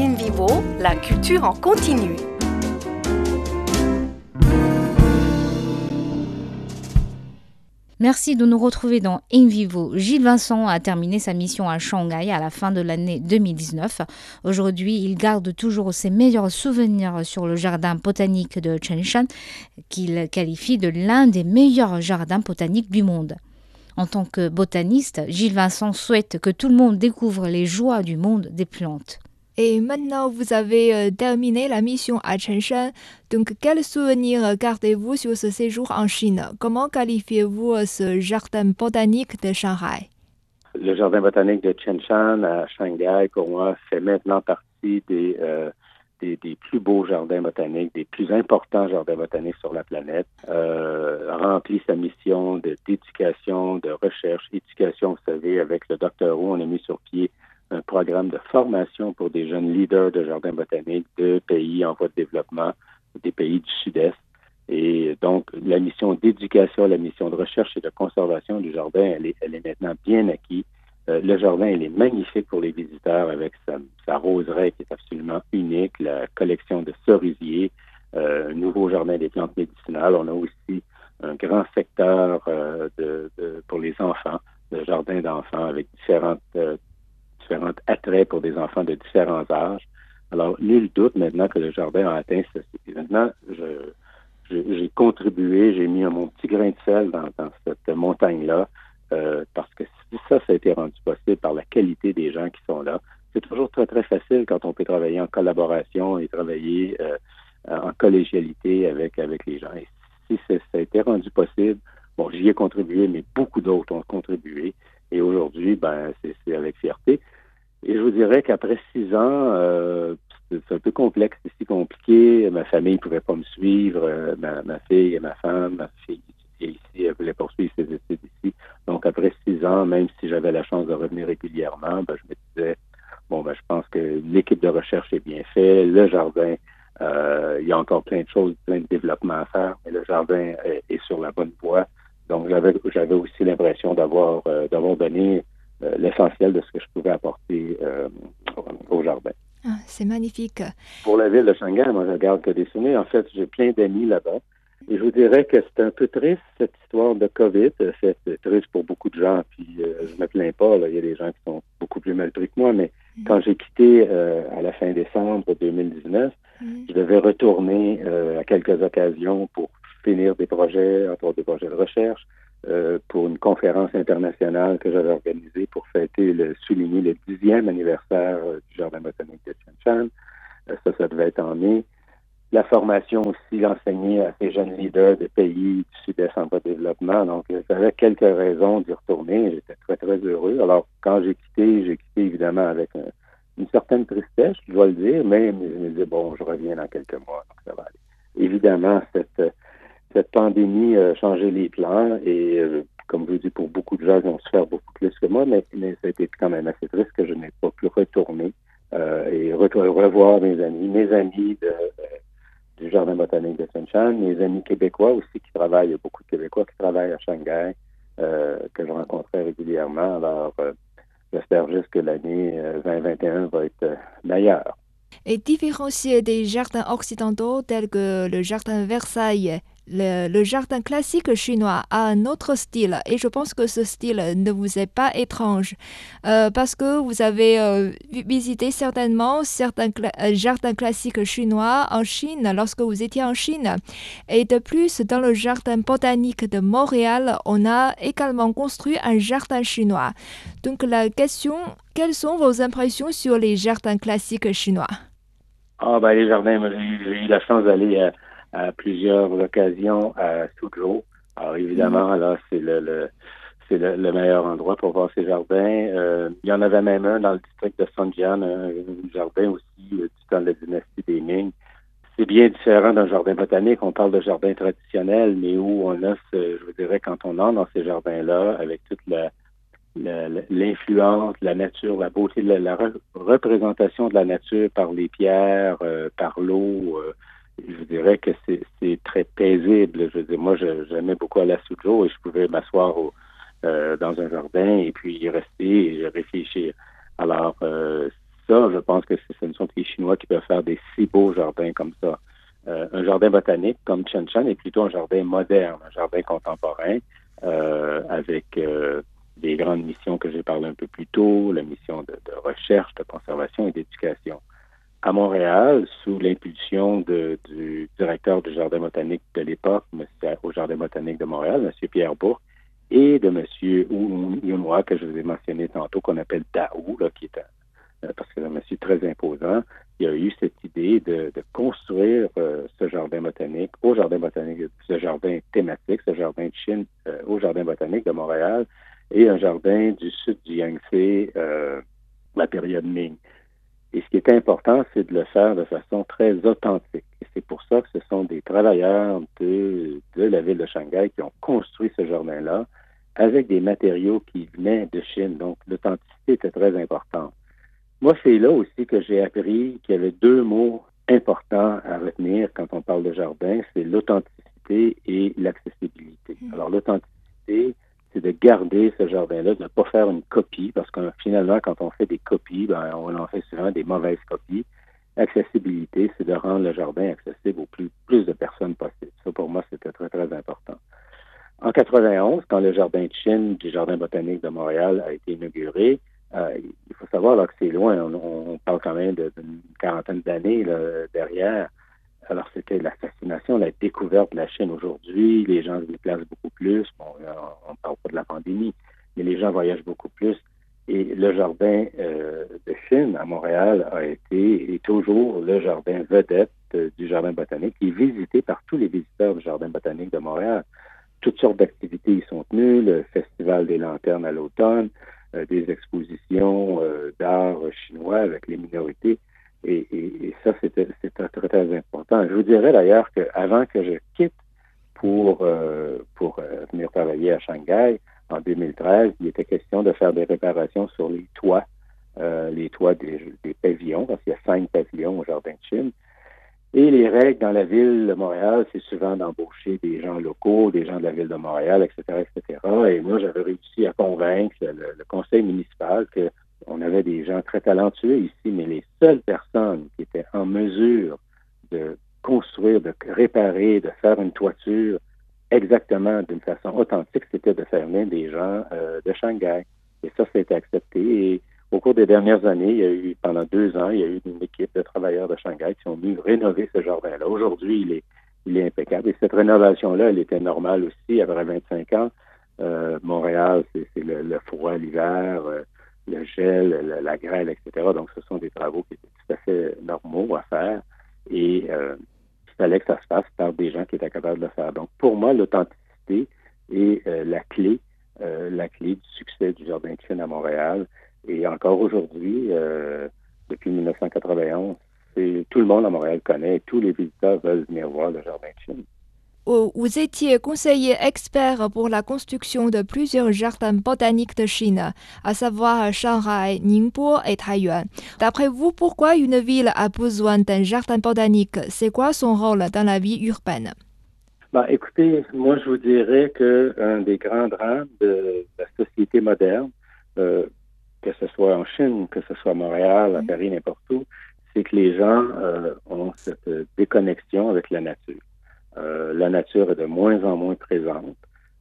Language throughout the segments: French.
In Vivo, la culture en continu. Merci de nous retrouver dans In Vivo. Gilles Vincent a terminé sa mission à Shanghai à la fin de l'année 2019. Aujourd'hui, il garde toujours ses meilleurs souvenirs sur le jardin botanique de Chenshan, qu'il qualifie de l'un des meilleurs jardins botaniques du monde. En tant que botaniste, Gilles Vincent souhaite que tout le monde découvre les joies du monde des plantes. Et maintenant, vous avez terminé la mission à Chenshan. Donc, quels souvenirs gardez-vous sur ce séjour en Chine? Comment qualifiez-vous ce jardin botanique de Shanghai? Le jardin botanique de Chenshan à Shanghai, pour moi, fait maintenant partie des plus beaux jardins botaniques, des plus importants jardins botaniques sur la planète. Remplit sa mission d'éducation, de recherche. Éducation, vous savez, avec le Dr. Wu, on a mis sur pied un programme de formation pour des jeunes leaders de jardins botaniques de pays en voie de développement, des pays du Sud-Est. Et donc, la mission d'éducation, la mission de recherche et de conservation du jardin, elle est maintenant bien acquise. Le jardin, il est magnifique pour les visiteurs avec sa roseraie qui est absolument unique, la collection de cerisiers, un nouveau jardin des plantes médicinales. On a aussi un grand secteur pour les enfants, le jardin d'enfants avec différents attraits pour des enfants de différents âges. Alors, nul doute maintenant que le jardin a atteint ceci. Maintenant, j'ai contribué, j'ai mis mon petit grain de sel dans cette montagne-là, parce que ça a été rendu possible par la qualité des gens qui sont là. C'est toujours très, très facile quand on peut travailler en collaboration et travailler en collégialité avec les gens. Et si ça a été rendu possible, bon, j'y ai contribué, mais beaucoup d'autres ont contribué. Et aujourd'hui, c'est avec fierté. Et je vous dirais qu'après 6 ans, c'est un peu complexe, c'est si compliqué. Ma famille ne pouvait pas me suivre. Ma fille et ma femme, ma fille étudiait ici, elle voulait poursuivre ses études ici. Donc, après 6 ans, même si j'avais la chance de revenir régulièrement, je me disais, je pense que l'équipe de recherche est bien faite. Le jardin, il y a encore plein de choses, plein de développement à faire, mais le jardin est sur la bonne voie. Donc, j'avais aussi l'impression d'avoir donné l'essentiel de ce que je pouvais apporter au jardin. Ah, c'est magnifique. Pour la ville de Shanghai, moi, je garde que des souvenirs. En fait, j'ai plein d'amis là-bas. Et je vous dirais que c'est un peu triste, cette histoire de COVID. C'est triste pour beaucoup de gens, puis je me plains pas. Là. Il y a des gens qui sont beaucoup plus mal pris que moi, mais quand j'ai quitté à la fin décembre 2019, je devais retourner à quelques occasions pour finir des projets, entre autres des projets de recherche, pour une conférence internationale que j'avais organisée pour souligner le 10e anniversaire du Jardin botanique de Chenshan. Ça devait être en mai. La formation aussi, l'enseigner à ces jeunes leaders de pays du Sud-Est en voie de développement. Donc, j'avais quelques raisons d'y retourner. J'étais très, très heureux. Alors, quand j'ai quitté évidemment avec une certaine tristesse, je dois le dire, mais je me disais, je reviens dans quelques mois, donc ça va aller. Évidemment, cette pandémie a changé les plans et, comme je vous dis, pour beaucoup de gens qui ont souffert beaucoup plus que moi, mais ça a été quand même assez triste que je n'ai pas pu retourner et revoir mes amis du Jardin botanique de Chenshan, mes amis québécois aussi qui travaillent, il y a beaucoup de Québécois qui travaillent à Shanghai, que je rencontrais régulièrement. Alors, j'espère juste que l'année 2021 va être meilleure. Et différencier des jardins occidentaux tels que le jardin Versailles, le jardin classique chinois a un autre style et je pense que ce style ne vous est pas étrange parce que vous avez visité certainement certains jardins classiques chinois en Chine lorsque vous étiez en Chine. Et de plus, dans le jardin botanique de Montréal, on a également construit un jardin chinois. Donc la question, quelles sont vos impressions sur les jardins classiques chinois? Les jardins, j'ai eu la chance d'aller à plusieurs occasions à Suzhou. Alors évidemment, là, c'est le meilleur endroit pour voir ces jardins. Il y en avait même un dans le district de Songjian, un jardin aussi du temps de la dynastie des Ming. C'est bien différent d'un jardin botanique. On parle de jardin traditionnel, mais où on a, je vous dirais, quand on entre dans ces jardins-là, avec toute l'influence de la nature, la beauté, la représentation de la nature par les pierres, par l'eau, je vous dirais que c'est très paisible. Je veux dire, moi, j'aimais beaucoup aller à Suzhou et je pouvais m'asseoir dans un jardin et puis y rester et réfléchir. Alors, ça, je pense que ce ne sont que les Chinois qui peuvent faire des si beaux jardins comme ça. Un jardin botanique comme Chenshan est plutôt un jardin moderne, un jardin contemporain, avec des grandes missions que j'ai parlé un peu plus tôt, la mission de recherche, de conservation et d'éducation. À Montréal, sous l'impulsion du directeur du Jardin botanique de l'époque, au Jardin botanique de Montréal, M. Pierre Bourque, et de M. Yunhua, que je vous ai mentionné tantôt, qu'on appelle Daou, là, qui est parce que c'est un monsieur très imposant, il y a eu cette idée de construire ce jardin botanique, ce jardin thématique, ce jardin de Chine, au Jardin botanique de Montréal, et un jardin du sud du Yangtze, la période Ming. Et ce qui est important, c'est de le faire de façon très authentique. Et c'est pour ça que ce sont des travailleurs de la ville de Shanghai qui ont construit ce jardin-là avec des matériaux qui venaient de Chine. Donc, l'authenticité était très importante. Moi, c'est là aussi que j'ai appris qu'il y avait deux mots importants à retenir quand on parle de jardin, c'est l'authenticité et l'accessibilité. Alors, l'authenticité, c'est de garder ce jardin-là, de ne pas faire une copie, parce que finalement, quand on fait des copies, on en fait souvent des mauvaises copies. L'accessibilité, c'est de rendre le jardin accessible au plus de personnes possible. Ça, pour moi, c'était très, très important. En 91, quand le jardin de Chine du Jardin botanique de Montréal a été inauguré, il faut savoir là, que c'est loin. On parle quand même d'une quarantaine d'années là, derrière. Alors, c'était la fascination, la découverte de la Chine aujourd'hui. Les gens se déplacent beaucoup plus. Bon, on ne parle pas de la pandémie, mais les gens voyagent beaucoup plus. Et le jardin de Chine à Montréal a été et toujours le jardin vedette du Jardin botanique, qui est visité par tous les visiteurs du Jardin botanique de Montréal. Toutes sortes d'activités y sont tenues, le Festival des lanternes à l'automne, des expositions d'art chinois avec les minorités. Et ça, c'était très, très important. Je vous dirais d'ailleurs qu'avant que je quitte pour venir travailler à Shanghai, en 2013, il était question de faire des réparations sur les toits des pavillons, parce qu'il y a 5 pavillons au Jardin de Chine. Et les règles dans la ville de Montréal, c'est souvent d'embaucher des gens locaux, des gens de la ville de Montréal, etc., etc. Et moi, j'avais réussi à convaincre le conseil municipal qu'on avait des gens très talentueux ici, mais les seules personnes qui étaient en mesure de construire, de réparer, de faire une toiture exactement d'une façon authentique, c'était de faire venir des gens de Shanghai. Et ça a été accepté. Et au cours des dernières années, pendant 2 ans, il y a eu une équipe de travailleurs de Shanghai qui sont venus rénover ce jardin-là. Aujourd'hui, il est impeccable. Et cette rénovation-là, elle était normale aussi après 25 ans. Montréal, c'est le froid l'hiver, le gel, la grêle, etc. Donc, ce sont des travaux qui étaient tout à fait normaux à faire. Et il fallait que ça se fasse par des gens qui étaient capables de le faire. Donc, pour moi, l'authenticité est la clé du succès du Jardin de Chine à Montréal. Et encore aujourd'hui, depuis 1991, tout le monde à Montréal connaît, tous les visiteurs veulent venir voir le Jardin de Chine. Vous étiez conseiller expert pour la construction de plusieurs jardins botaniques de Chine, à savoir Shanghai, Ningbo et Taiyuan. D'après vous, pourquoi une ville a besoin d'un jardin botanique? C'est quoi son rôle dans la vie urbaine? Écoutez, moi je vous dirais qu'un des grands drames de la société moderne, que ce soit en Chine, que ce soit à Montréal, à Paris, n'importe où, c'est que les gens ont cette déconnexion avec la nature. La nature est de moins en moins présente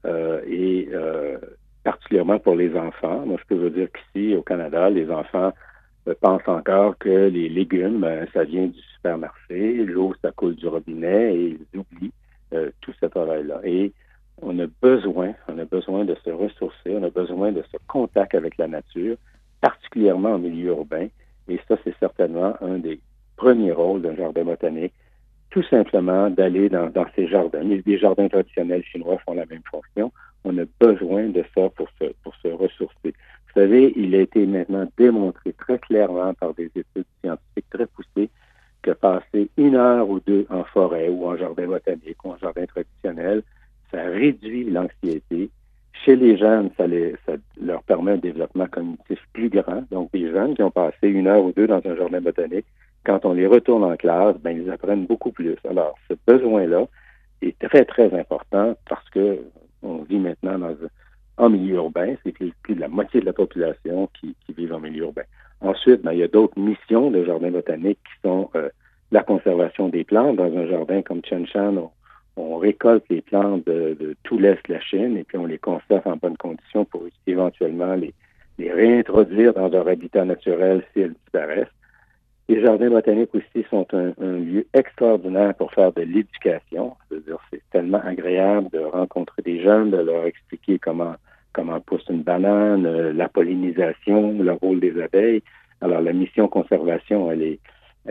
et particulièrement pour les enfants. Moi, je peux vous dire qu'ici, au Canada, les enfants pensent encore que les légumes, ça vient du supermarché, l'eau, ça coule du robinet et ils oublient tout ce travail-là. Et on a besoin de se ressourcer, on a besoin de ce contact avec la nature, particulièrement en milieu urbain. Et ça, c'est certainement un des premiers rôles d'un jardin botanique, tout simplement d'aller dans ces jardins. Les jardins traditionnels chinois font la même fonction. On a besoin de ça pour se ressourcer. Vous savez, il a été maintenant démontré très clairement par des études scientifiques très poussées que passer 1 heure ou 2 en forêt ou en jardin botanique ou en jardin traditionnel, ça réduit l'anxiété. Chez les jeunes, ça leur permet un développement cognitif plus grand. Donc, des jeunes qui ont passé 1 heure ou 2 dans un jardin botanique, quand on les retourne en classe, ils apprennent beaucoup plus. Alors, ce besoin-là est très, très important parce que on vit maintenant en milieu urbain. C'est plus de la moitié de la population qui vit en milieu urbain. Ensuite, il y a d'autres missions de jardin botanique qui sont la conservation des plantes. Dans un jardin comme Chenshan, on récolte les plantes de tout l'Est de la Chine et puis on les conserve en bonnes conditions pour éventuellement les réintroduire dans leur habitat naturel si elles disparaissent. Les jardins botaniques aussi sont un lieu extraordinaire pour faire de l'éducation. C'est-à-dire, c'est tellement agréable de rencontrer des jeunes, de leur expliquer comment pousse une banane, la pollinisation, le rôle des abeilles. Alors, la mission conservation, elle est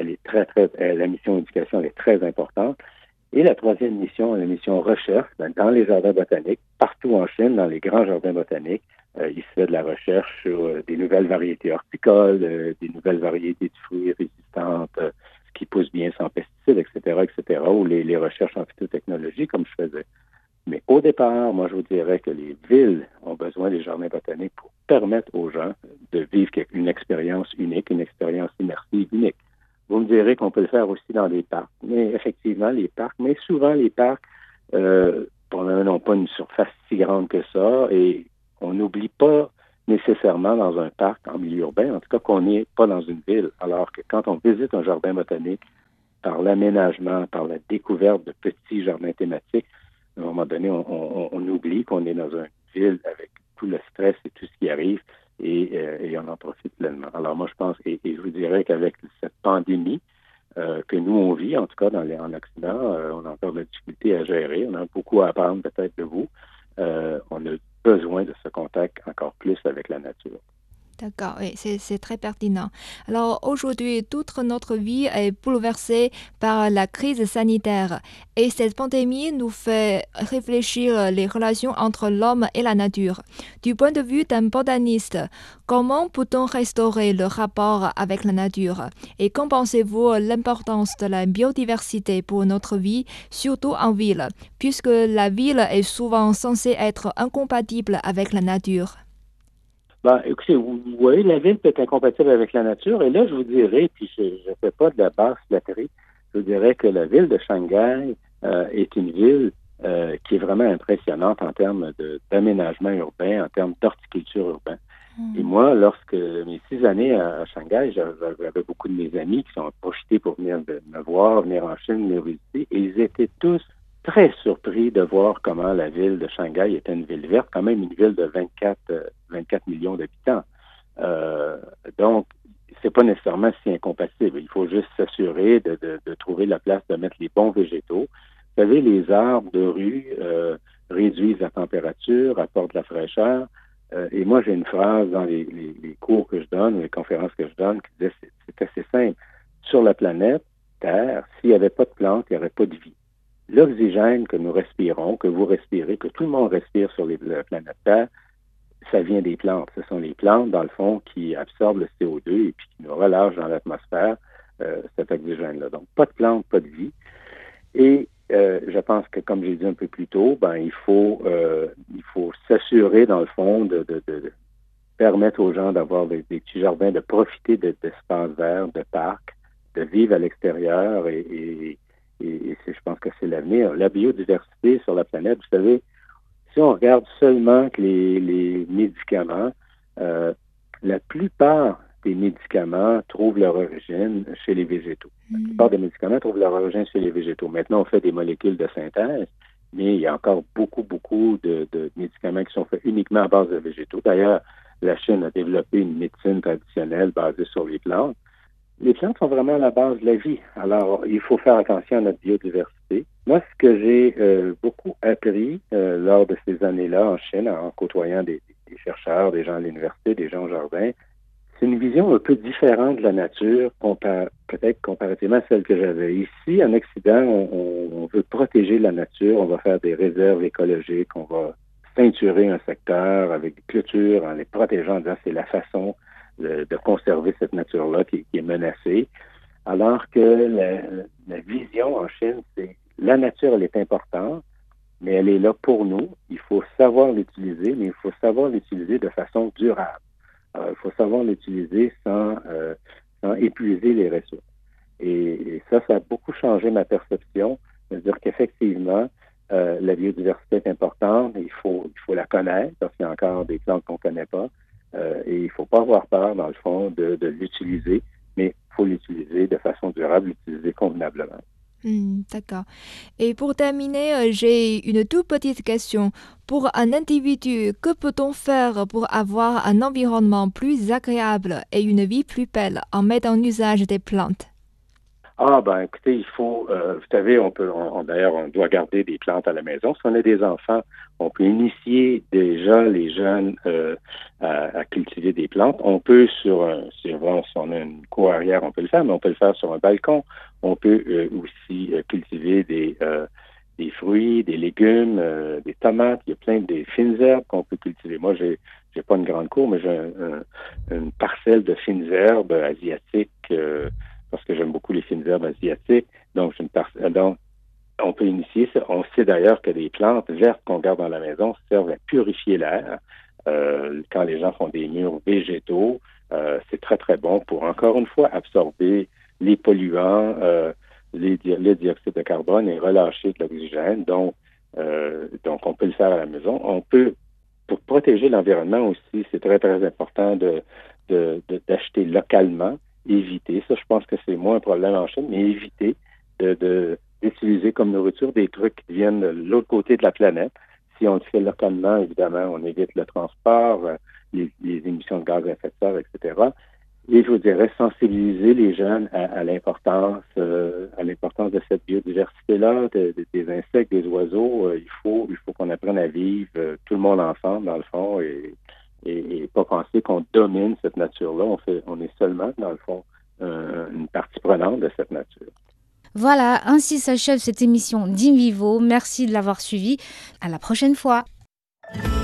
la mission éducation, elle est très importante. Et la troisième mission, la mission recherche, dans les jardins botaniques, partout en Chine, dans les grands jardins botaniques, il se fait de la recherche sur des nouvelles variétés horticoles, des nouvelles variétés de fruits résistantes qui poussent bien sans pesticides, etc., ou les recherches en phytotechnologie, comme je faisais. Mais au départ, moi, je vous dirais que les villes ont besoin des jardins botaniques pour permettre aux gens de vivre une expérience unique, une expérience immersive unique. Vous me direz qu'on peut le faire aussi dans les parcs. Mais effectivement, mais souvent les parcs, n'ont pas une surface si grande que ça et on n'oublie pas nécessairement dans un parc en milieu urbain, en tout cas qu'on n'est pas dans une ville. Alors que quand on visite un jardin botanique, par l'aménagement, par la découverte de petits jardins thématiques, à un moment donné, on oublie qu'on est dans une ville avec tout le stress et tout ce qui arrive et on en profite pleinement. Alors moi, je pense, et je vous dirais qu'avec cette pandémie que nous, on vit, en tout cas en Occident, on a encore de la difficulté à gérer. On a beaucoup à apprendre peut-être de vous. On a besoin de ce contact encore plus avec la nature. D'accord, oui, c'est très pertinent. Alors aujourd'hui, toute notre vie est bouleversée par la crise sanitaire et cette pandémie nous fait réfléchir les relations entre l'homme et la nature. Du point de vue d'un botaniste, comment peut-on restaurer le rapport avec la nature? Et qu'en pensez-vous l'importance de la biodiversité pour notre vie, surtout en ville, puisque la ville est souvent censée être incompatible avec la nature? Écoutez, vous voyez, la ville peut être incompatible avec la nature. Et là, je vous dirais, puis je ne fais pas de la basse flatterie, je vous dirais que la ville de Shanghai est une ville qui est vraiment impressionnante en termes d'aménagement urbain, en termes d'horticulture urbaine. Et moi, lorsque mes 6 années à Shanghai, j'avais beaucoup de mes amis qui sont projetés pour venir me voir, venir en Chine, me visiter, et ils étaient tous très surpris de voir comment la ville de Shanghai était une ville verte, quand même une ville de 24 millions d'habitants. Donc, c'est pas nécessairement si incompatible. Il faut juste s'assurer de trouver la place de mettre les bons végétaux. Vous savez, les arbres de rue réduisent la température, apportent de la fraîcheur. Et moi, j'ai une phrase dans les cours que je donne, les conférences que je donne, qui disait c'est assez simple. Sur la planète Terre, s'il n'y avait pas de plantes, il n'y aurait pas de vie. L'oxygène que nous respirons, que vous respirez, que tout le monde respire sur la planète Terre, ça vient des plantes. Ce sont les plantes, dans le fond, qui absorbent le CO2 et puis qui nous relâchent dans l'atmosphère cet oxygène-là. Donc, pas de plantes, pas de vie. Et je pense que, comme j'ai dit un peu plus tôt, il faut s'assurer, dans le fond, de permettre aux gens d'avoir des petits jardins, de profiter d'espaces verts, de parcs, de vivre à l'extérieur et je pense que c'est l'avenir. La biodiversité sur la planète, vous savez, si on regarde seulement que les médicaments, la plupart des médicaments trouvent leur origine chez les végétaux. La plupart des médicaments trouvent leur origine chez les végétaux. Maintenant, on fait des molécules de synthèse, mais il y a encore beaucoup de médicaments qui sont faits uniquement à base de végétaux. D'ailleurs, la Chine a développé une médecine traditionnelle basée sur les plantes. Les plantes sont vraiment la base de la vie. Alors, il faut faire attention à notre biodiversité. Moi, ce que j'ai beaucoup appris lors de ces années-là en Chine, en côtoyant des chercheurs, des gens à l'université, des gens au jardin, c'est une vision un peu différente de la nature, peut-être comparativement à celle que j'avais. Ici, en Occident, on veut protéger la nature, on va faire des réserves écologiques, on va ceinturer un secteur avec des clôtures en les protégeant, en disant c'est la façon de conserver cette nature-là qui est menacée. Alors que la vision en Chine, c'est la nature, elle est importante, mais elle est là pour nous. Il faut savoir l'utiliser, mais il faut savoir l'utiliser de façon durable. Alors, il faut savoir l'utiliser sans épuiser les ressources. Et ça a beaucoup changé ma perception. C'est-à-dire qu'effectivement, la biodiversité est importante, il faut la connaître, parce qu'il y a encore des plantes qu'on ne connaît pas. Et il ne faut pas avoir peur, dans le fond, de l'utiliser, mais il faut l'utiliser de façon durable, l'utiliser convenablement. D'accord. Et pour terminer, j'ai une toute petite question. Pour un individu, que peut-on faire pour avoir un environnement plus agréable et une vie plus belle en mettant en usage des plantes? Ah, ben, écoutez, il faut, vous savez, d'ailleurs, on doit garder des plantes à la maison. Si on a des enfants, on peut initier déjà les jeunes à cultiver des plantes. On peut si on a une cour arrière, on peut le faire, mais on peut le faire sur un balcon. On peut aussi cultiver des fruits, des légumes, des tomates. Il y a plein de fines herbes qu'on peut cultiver. Moi, j'ai pas une grande cour, mais j'ai une parcelle de fines herbes asiatiques. Parce que j'aime beaucoup les fines herbes asiatiques. Donc, on peut initier ça. On sait d'ailleurs que les plantes vertes qu'on garde dans la maison servent à purifier l'air. Quand les gens font des murs végétaux, c'est très, très bon pour, encore une fois, absorber les polluants, le dioxyde de carbone et relâcher de l'oxygène. Donc, on peut le faire à la maison. On peut, pour protéger l'environnement aussi, c'est très, très important d'acheter localement. Éviter, ça je pense que c'est moins un problème en Chine, mais éviter d'utiliser comme nourriture des trucs qui viennent de l'autre côté de la planète. Si on le fait localement, évidemment, on évite le transport, les émissions de gaz à effet de serre, etc. Et je vous dirais sensibiliser les jeunes à l'importance de cette biodiversité-là, des insectes, des oiseaux. Il faut qu'on apprenne à vivre tout le monde ensemble, dans le fond, et pas penser qu'on domine cette nature-là. On est seulement, dans le fond, une partie prenante de cette nature. Voilà, ainsi s'achève cette émission d'In Vivo. Merci de l'avoir suivi. À la prochaine fois.